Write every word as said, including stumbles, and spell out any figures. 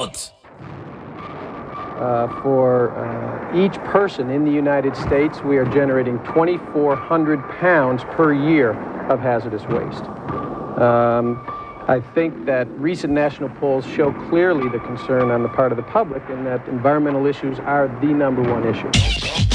out. Uh, for uh, each person in the United States, we are generating twenty-four hundred pounds per year of hazardous waste. Um, I think that recent national polls show clearly the concern on the part of the public and that environmental issues are the number one issue.